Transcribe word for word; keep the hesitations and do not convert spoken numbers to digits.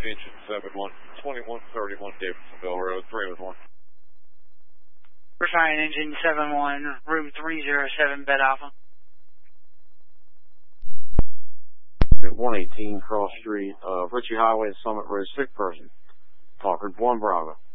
engine seven one, twenty-one thirty-one Davidsonville Road, three with one. Refine engine seven one, room three zero seven, bed alpha. At one eighteen Cross Street, uh, Ritchie Highway, Summit Road, sick person. Talker one Bravo.